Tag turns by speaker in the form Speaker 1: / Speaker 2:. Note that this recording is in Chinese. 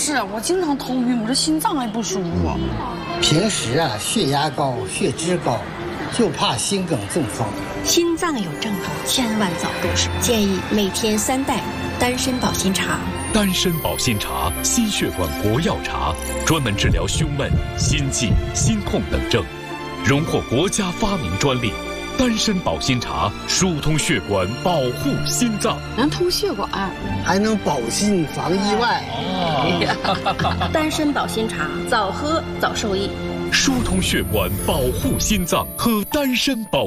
Speaker 1: 是，我经常头晕，我这心脏也不舒服。
Speaker 2: 平时啊，血压高、血脂高，就怕心梗中风。
Speaker 3: 心脏有症状，千万早入手。建议每天3袋丹参保心茶。
Speaker 4: 丹参保心茶，心血管国药茶，专门治疗胸闷、心悸、心痛等症，荣获国家发明专利。丹参保心茶疏通血管，保护心脏，
Speaker 1: 能通血管，
Speaker 2: 还能保心防意外。
Speaker 3: 丹参保心茶，早喝早受益。
Speaker 4: 疏通血管，保护心脏，喝丹参保